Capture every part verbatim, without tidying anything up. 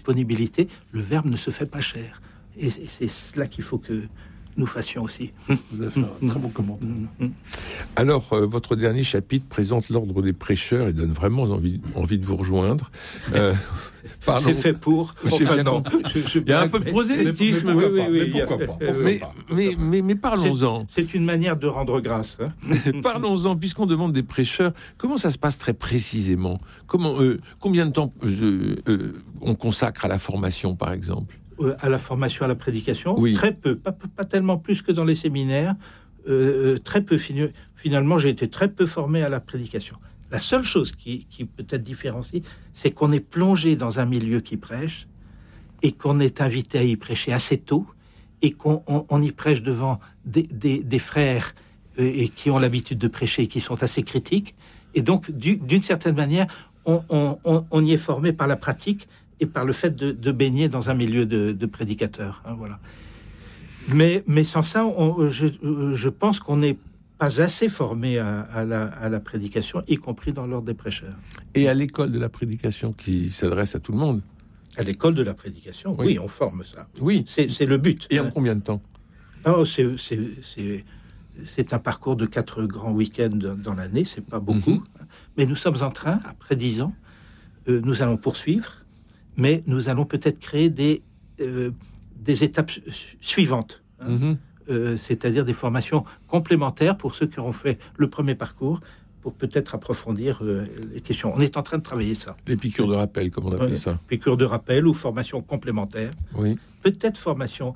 disponibilité. Le Verbe ne se fait pas cher. Et c'est cela qu'il faut que nous fassions aussi. Vous avez fait un très bon commentaire. Alors, euh, votre dernier chapitre présente l'ordre des prêcheurs et donne vraiment envie, envie de vous rejoindre. Euh, C'est fait pour... Enfin, non. Je, je, il y a un peu de prosélytisme. Mais, mais, oui, oui, oui, mais pourquoi pas, pourquoi mais, pas. mais, mais, mais parlons-en. C'est une manière de rendre grâce. Hein. Parlons-en, puisqu'on demande des prêcheurs, comment ça se passe très précisément? Comment, euh, combien de temps euh, euh, on consacre à la formation, par exemple? À la formation, à la prédication, oui. Très peu, pas, pas tellement plus que dans les séminaires, euh, très peu. Finalement, j'ai été très peu formé à la prédication. La seule chose qui, qui peut-être différencie, c'est qu'on est plongé dans un milieu qui prêche et qu'on est invité à y prêcher assez tôt et qu'on on, on y prêche devant des, des, des frères euh, et qui ont l'habitude de prêcher et qui sont assez critiques. Et donc, du, d'une certaine manière, on, on, on, on y est formé par la pratique et par le fait de, de baigner dans un milieu de, de prédicateurs. Hein, voilà. Mais, mais sans ça, on, je, je pense qu'on n'est pas assez formé à, à, la, à la prédication, y compris dans l'ordre des prêcheurs. Et à l'école de la prédication qui s'adresse à tout le monde? À l'école de la prédication, oui, oui on forme ça. Oui. C'est, c'est le but. Et en combien de temps? Oh, c'est, c'est, c'est, c'est un parcours de quatre grands week-ends dans l'année, c'est pas beaucoup. Mm-hmm. Mais nous sommes en train, après dix ans, euh, nous allons poursuivre, mais nous allons peut-être créer des, euh, des étapes su- suivantes, hein, mm-hmm. euh, c'est-à-dire des formations complémentaires pour ceux qui auront fait le premier parcours, pour peut-être approfondir euh, les questions. On est en train de travailler ça. Les piqûres de rappel, comme on appelle ouais, ça. Piqûres de rappel ou formation complémentaire. Oui. Peut-être formation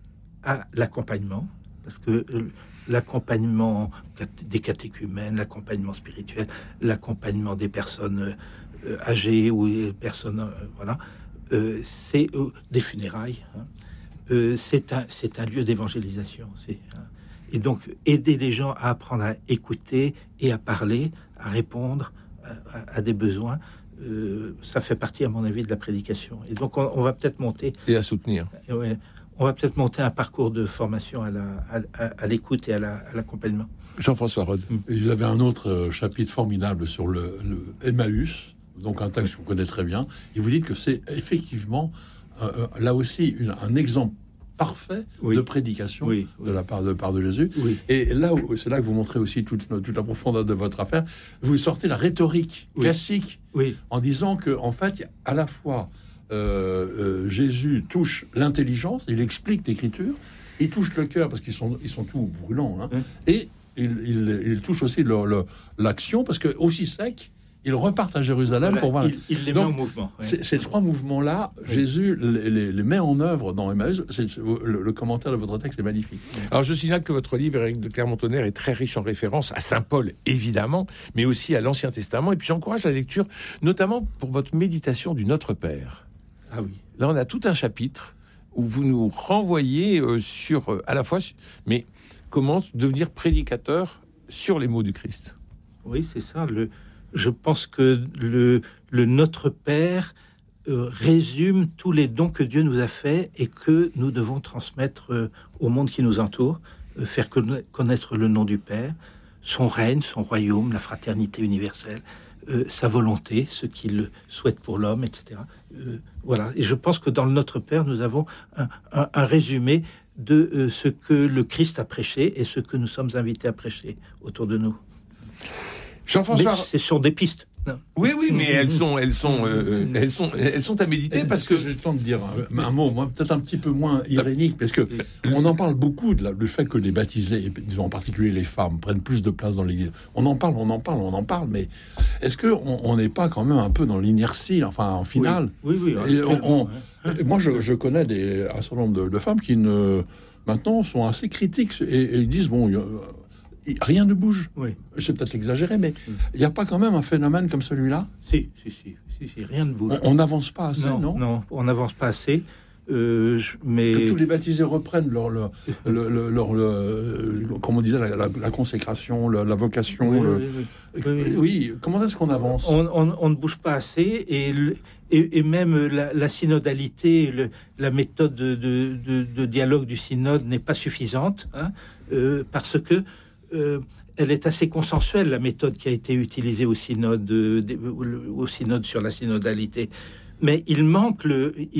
à l'accompagnement, parce que euh, l'accompagnement des catéchumènes, l'accompagnement spirituel, l'accompagnement des personnes euh, âgées ou des personnes, euh, voilà, euh, c'est euh, des funérailles. Hein. Euh, c'est un, c'est un lieu d'évangélisation. C'est, hein. Et donc aider les gens à apprendre à écouter et à parler, à répondre à, à, à des besoins. Euh, ça fait partie, à mon avis, de la prédication. Et donc on, on va peut-être monter et à soutenir. Et ouais, on va peut-être monter un parcours de formation à, la, à, à l'écoute et à, la, à l'accompagnement. Jean-François Rode. Et vous avez un autre chapitre formidable sur le, le Emmaüs, donc un texte que vous connaissez très bien, et vous dites que c'est effectivement, euh, là aussi, une, un exemple parfait oui. de prédication oui, oui. de la part de, part de Jésus. Oui. Et là, c'est là que vous montrez aussi toute, toute la profondeur de votre affaire. Vous sortez la rhétorique oui. classique oui. en disant que, en fait, à la fois euh, euh, Jésus touche l'intelligence, il explique l'écriture, il touche le cœur parce qu'ils sont, ils sont tous brûlants, hein, oui. et il, il, il touche aussi le, le, l'action parce que aussi sec. Ils repartent à Jérusalem voilà, pour voir. Il, il les Donc, met en mouvement. Oui. Ces, ces trois mouvements-là, oui. Jésus les, les, les met en œuvre dans Emmaüs. C'est, le, le commentaire de votre texte est magnifique. Alors, je signale que votre livre, Éric de Clermont-Tonnerre, est très riche en références à Saint Paul, évidemment, mais aussi à l'Ancien Testament. Et puis, j'encourage la lecture, notamment pour votre méditation du Notre Père. Ah oui. Là, on a tout un chapitre où vous nous renvoyez euh, sur, euh, à la fois, mais comment devenir prédicateur sur les mots du Christ. Oui, c'est ça. Le Je pense que le, le Notre Père euh, résume tous les dons que Dieu nous a faits et que nous devons transmettre euh, au monde qui nous entoure, euh, faire connaître le nom du Père, son règne, son royaume, la fraternité universelle, euh, sa volonté, ce qu'il souhaite pour l'homme, et cetera. Euh, voilà. Et je pense que dans le Notre Père, nous avons un, un, un résumé de euh, ce que le Christ a prêché et ce que nous sommes invités à prêcher autour de nous. Jean-François, mais c'est sur des pistes. Non. Oui, oui, mais elles sont, elles sont, euh, elles sont, elles sont à méditer parce que, que j'ai le temps de dire un, un mot, moi peut-être un petit peu moins irénique, parce que on en parle beaucoup de la, du fait que les baptisés, et disons en particulier les femmes, prennent plus de place dans l'Église. On en parle, on en parle, on en parle, mais est-ce que on n'est pas quand même un peu dans l'inertie, enfin en finale? Oui, oui. oui et on, on, hein. Moi, je, je connais des, un certain nombre de, de femmes qui ne, maintenant sont assez critiques et, et ils disent bon. Euh, rien ne bouge. Oui. C'est peut-être exagéré, mais il n'y a pas quand même un phénomène comme celui-là? Si, si, si, si, si rien ne bouge. On n'avance pas assez, non? Non, non on n'avance pas assez. Euh, je, mais... Que tous les baptisés reprennent leur, leur, leur, leur, leur, leur comme on disait, la, la, la consécration, la, la vocation. Oui, le... oui, oui. Oui, oui. oui, comment est-ce qu'on avance? on, on, on ne bouge pas assez et, et, et même la, la synodalité, le, la méthode de, de, de, de dialogue du synode n'est pas suffisante, hein, euh, parce que Euh, elle est assez consensuelle, la méthode qui a été utilisée au synode, euh, au synode sur la synodalité. Mais il manque le...